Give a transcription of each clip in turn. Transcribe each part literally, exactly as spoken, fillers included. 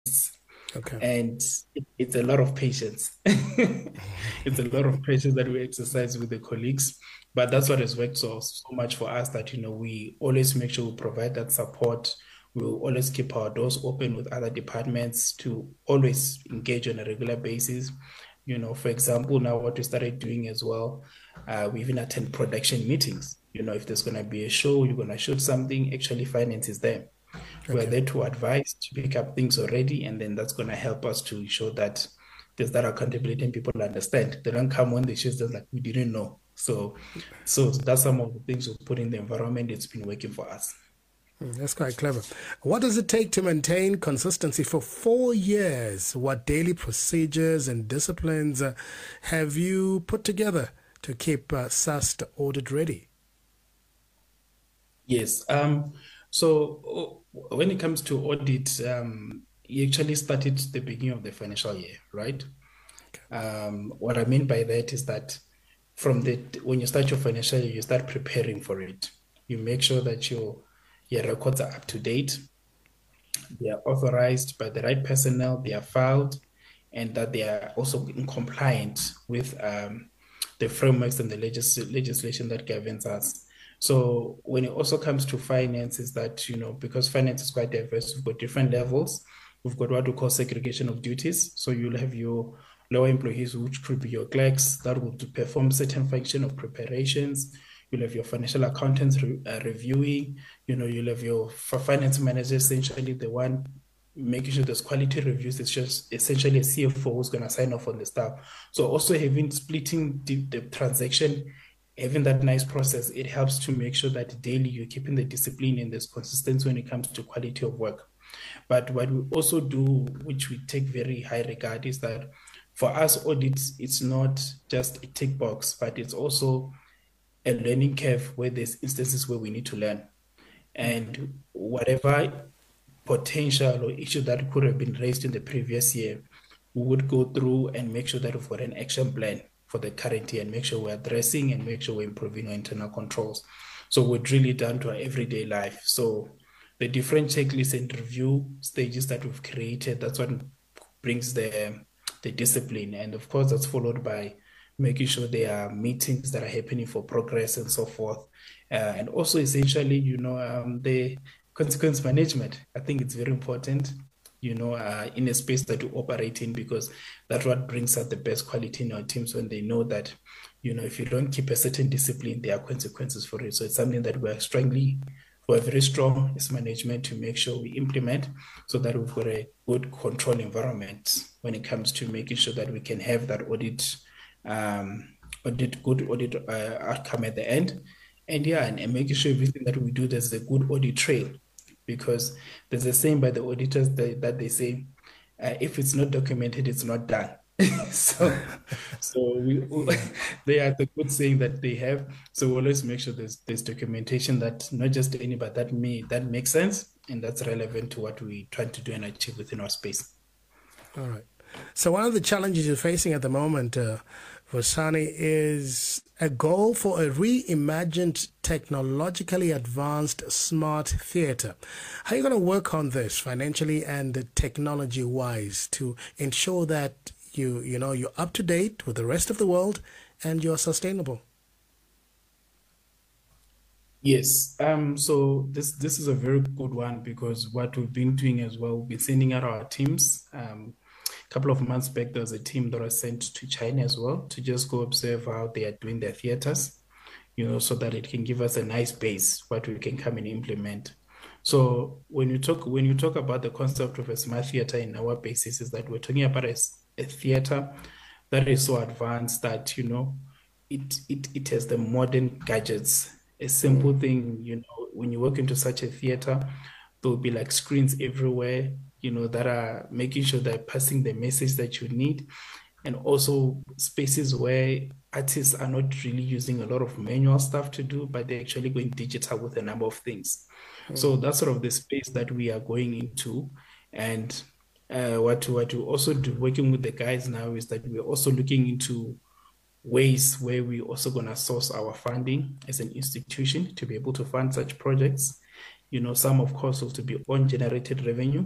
Okay. And it, it's a lot of patience. It's a lot of patience that we exercise with the colleagues. But that's what has worked so, so much for us that, you know, we always make sure we provide that support. We'll always keep our doors open with other departments to always engage on a regular basis. You know, for example, now what we started doing as well, uh, we even attend production meetings. You know, if there's going to be a show, you're going to shoot something, actually finance is there. We're Okay. there to advise, to pick up things already, and then that's going to help us to show that there's that accountability and people understand. They don't come when they just like we didn't know. So, so that's some of the things we put in the environment. It's been working for us. Mm, that's quite clever. What does it take to maintain consistency for four years? What daily procedures and disciplines uh, have you put together to keep uh, S A S T audit ready? Yes. Um. So uh, when it comes to audit, um, you actually started the beginning of the financial year, right? Um, what I mean by that is that from the when you start your financial year, you start preparing for it. You make sure that your your records are up to date, they are authorized by the right personnel, they are filed, and that they are also in compliant with um, the frameworks and the legis- legislation that governs us. So when it also comes to finance, is that, you know, because finance is quite diverse, we've got different levels. We've got what we call segregation of duties. So you'll have your lower employees, which could be your clerks, that will perform certain function of preparations. You'll have your financial accountants re- uh, reviewing. You know, you'll have your finance manager, essentially the one making sure there's quality reviews. It's just essentially a C F O who's going to sign off on the stuff. So also having splitting the, the transaction, having that nice process, it helps to make sure that daily you're keeping the discipline and there's consistency when it comes to quality of work. But what we also do, which we take very high regard, is that for us audits, it's not just a tick box, but it's also a learning curve where there's instances where we need to learn. And whatever potential or issue that could have been raised in the previous year, we would go through and make sure that we've got an action plan for the current year and make sure we're addressing and make sure we're improving our internal controls. So we're really down to our everyday life. So the different checklists and review stages that we've created, that's what brings the the discipline. And of course, that's followed by making sure there are meetings that are happening for progress and so forth. Uh, and also, essentially, you know, um, the consequence management. I think it's very important, you know, uh, in a space that you operate in, because that's what brings out the best quality in our teams when they know that, you know, if you don't keep a certain discipline, there are consequences for it. So it's something that we're strongly, we're very strong as management to make sure we implement so that we've got a good control environment when it comes to making sure that we can have that audit, um, audit, good audit uh, outcome at the end. And yeah, and, and making sure everything that we do, there's a good audit trail, because there's a saying by the auditors that, that they say, uh, if it's not documented, it's not done. so, so we Yeah. they are the good saying that they have. So we always make sure there's there's documentation that not just any, but that me that makes sense and that's relevant to what we try to do and achieve within our space. All right. So one of the challenges you're facing at the moment, uh, Vasani, is a goal for a reimagined, technologically advanced smart theater. How are you going to work on this financially and technology-wise to ensure that you, you know, you're up to date with the rest of the world and you're sustainable? Yes. Um, so this this is a very good one because what we've been doing as well, we've been sending out our teams. Um, a couple of months back, there was a team that was sent to China as well to just go observe how they are doing their theaters, you know, so that it can give us a nice base what we can come and implement. So when you talk when you talk about the concept of a smart theater in our basis, is that we're talking about a, s- a theater that is so advanced that, you know, it it it has the modern gadgets. A Mm, simple thing, you know, when you walk into such a theater, there'll be like screens everywhere, you know, that are making sure they're passing the message that you need, and also spaces where artists are not really using a lot of manual stuff to do, but they're actually going digital with a number of things. mm, So that's sort of the space that we are going into. And uh, what what we also do working with the guys now is that we're also looking into ways where we're also going to source our funding as an institution to be able to fund such projects. You know, some, of course, have to be on generated revenue,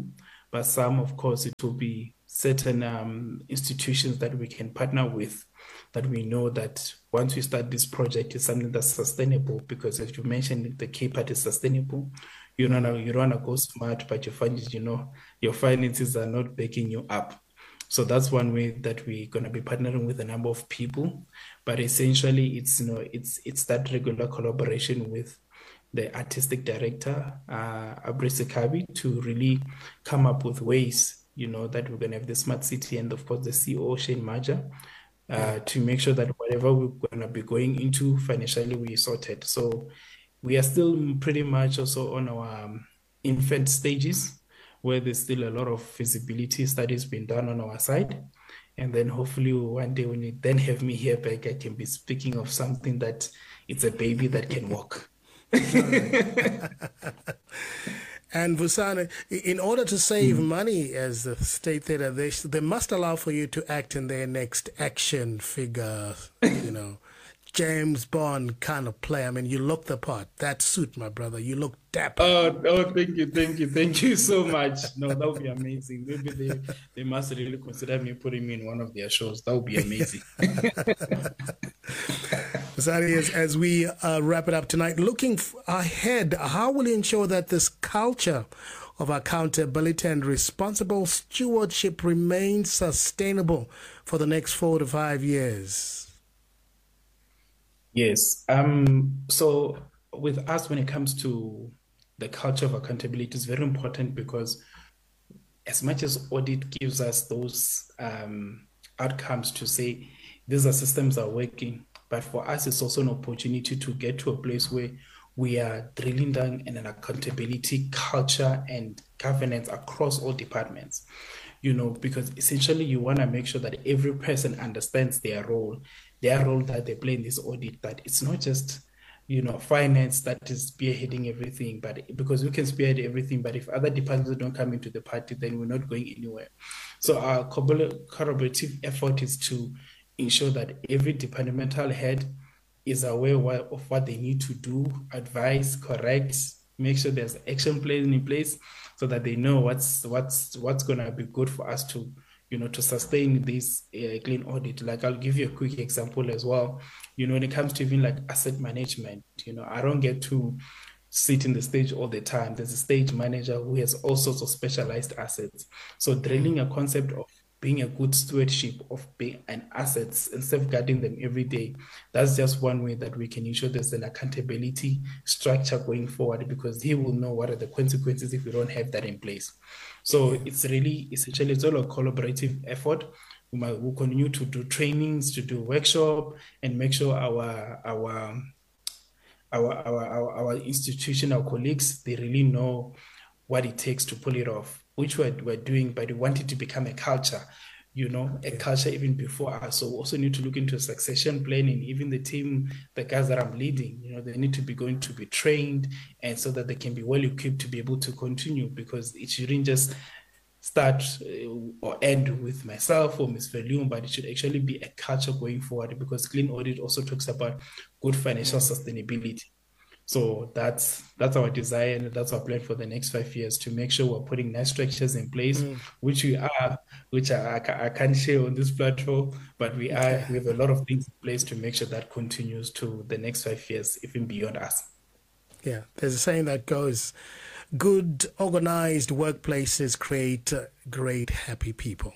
but some, of course, it will be certain um, institutions that we can partner with, that we know that once we start this project, it's something that's sustainable, because as you mentioned, the key part is sustainable. You don't know, you don't want to go smart, but you find, you know, your finances are not backing you up. So that's one way that we're going to be partnering with a number of people. But essentially, it's, you know, it's it's that regular collaboration with the artistic director, uh, Abri Sekabi, to really come up with ways, you know, that we're going to have the smart city, and of course the C E O, Shane Maja, uh, to make sure that whatever we're going to be going into financially, we sorted. So we are still pretty much also on our um, infant stages, where there's still a lot of feasibility studies being done on our side. And then hopefully one day when you then have me here back, I can be speaking of something that it's a baby that can walk. And Vusani, in order to save mm. money as the State Theatre, they, they must allow for you to act in their next action figure, you know, James Bond kind of play. I mean, you look the part. That suit, my brother, you look dapper. Oh, oh, thank you, thank you, thank you so much. No, that would be amazing. Maybe they, they must really consider me putting me in one of their shows. That would be amazing. Vusani, as, as we uh, wrap it up tonight, looking ahead, how will you ensure that this culture of accountability and responsible stewardship remains sustainable for the next four to five years? Yes. Um, so with us, when it comes to the culture of accountability, it's very important, because as much as audit gives us those um, outcomes to say these are systems that are working, but for us, it's also an opportunity to get to a place where we are drilling down in an accountability culture and governance across all departments. You know, because essentially you want to make sure that every person understands their role, their role that they play in this audit, that it's not just, you know, finance that is spearheading everything, but because we can spearhead everything, but if other departments don't come into the party, then we're not going anywhere. So our collaborative effort is to ensure that every departmental head is aware of what they need to do, advise, correct, make sure there's action plans in place, so that they know what's what's what's going to be good for us to, you know, to sustain this uh, clean audit. Like, I'll give you a quick example as well. You know, when it comes to even like asset management, you know, I don't get to sit in the stage all the time. There's a stage manager who has all sorts of specialized assets. So drilling a concept of being a good stewardship of being and assets and safeguarding them every day, that's just one way that we can ensure there's an accountability structure going forward, because he will know what are the consequences if we don't have that in place. So it's really, essentially, it's all a collaborative effort. We might, we'll continue to do trainings, to do workshop, and make sure our, our, our, our, our, our institution, our colleagues, they really know what it takes to pull it off, which we're, we're doing, but we want it to become a culture, you know, a culture even before us. So we also need to look into succession planning. Even the team, the guys that I'm leading, you know, they need to be going to be trained, and so that they can be well equipped to be able to continue, because it shouldn't just start or end with myself or Miz Valium, but it should actually be a culture going forward, because clean audit also talks about good financial sustainability. So that's that's our desire, and that's our plan for the next five years, to make sure we're putting nice structures in place, mm. which we are, which I, I, I can't share on this platform, but we are. We have a lot of things in place to make sure that continues to the next five years, even beyond us. Yeah, there's a saying that goes, good organized workplaces create uh, great happy people.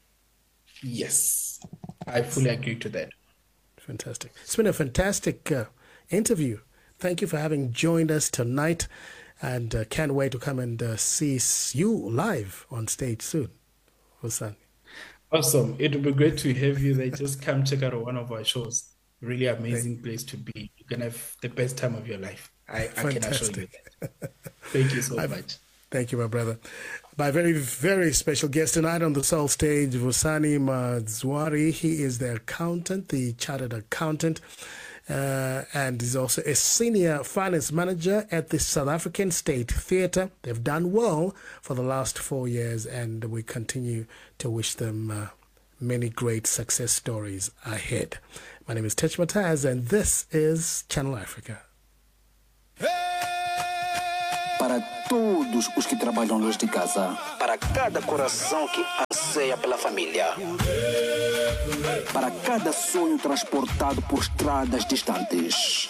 Yes, I fully agree to that. Fantastic. It's been a fantastic uh, interview. Thank you for having joined us tonight, and uh, can't wait to come and uh, see you live on stage soon. Vusani. Awesome. It would be great to have you there. Just come check out one of our shows. Really amazing place to be. You're going to have the best time of your life. I, I can assure you that. Thank you so much. Thank you, my brother. My very, very special guest tonight on the Soul Stage, Vusani Mazwari. He is the accountant, the chartered accountant. Uh, and is also a senior finance manager at the South African State Theatre. They've done well for the last four years, and we continue to wish them uh, many great success stories ahead. My name is Tech Mataz, and this is Channel Africa. Hey! todos os que trabalham longe de casa, para cada coração que anseia pela família, para cada sonho transportado por estradas distantes.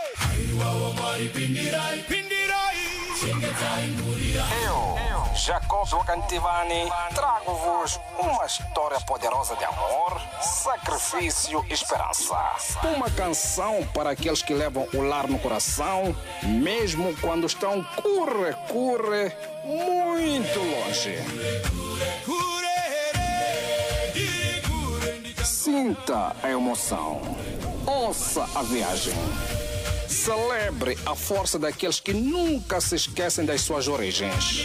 Eu, Jacob Wakantivani, trago-vos uma história poderosa de amor, sacrifício e esperança. Uma canção para aqueles que levam o lar no coração, mesmo quando estão curre, curre, muito longe. Sinta a emoção, ouça a viagem. Celebre a força daqueles que nunca se esquecem das suas origens.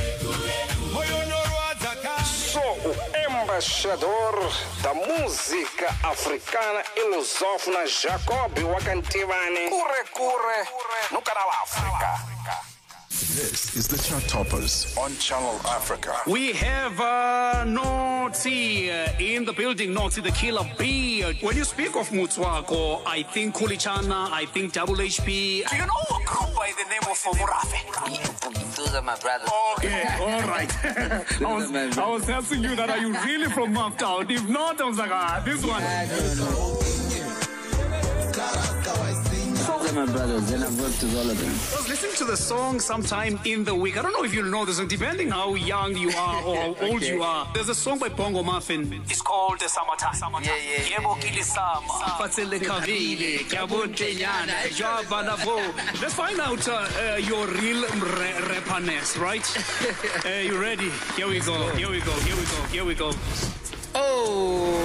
Sou o embaixador da música africana e lusófona Jacob Wakantivani. Curre, curre, no canal África. This is the Chart Toppers on Channel Africa. We have uh, Notsi uh, in the building, Notsi the Killer B. When you speak of Mutswako, I think Kulichana, I think Double H P. Do you know a group by the name of Murafe? Those are my brothers. Okay, all right. I, was, I was asking you that, are you really from Maftown? If not, I was like, ah, this one. Those are my brothers, and I've worked with all of them. I was listening to the song sometime in the week. I don't know if you know this, depending how young you are or how old you are. There's a song by Bongo Muffin. It's called The Summertime. Yeah, yeah, yeah. Let's find out uh, uh, your real ra- rapperness, right? uh, you ready? Here we go. Here we go. Here we go. Here we go. Oh,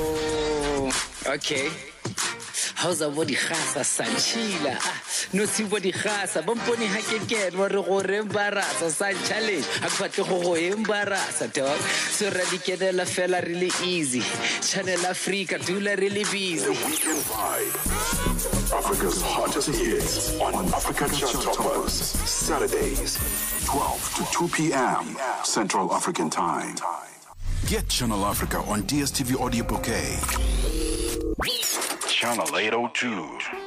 okay. How's a body khasa sanchila? No si body khasa. Bomponi hakeken wa re go re embarasa san challenge. Akwatle go go embarasa dog. So radikedela fela really easy. Channel Africa dula really busy. The Weekend Vibe. Africa's hottest hits on Africa Chart Toppers. Saturdays, twelve to two p.m. Central African Time. Get Channel Africa on D S T V Audio Bouquet. Channel eight oh two.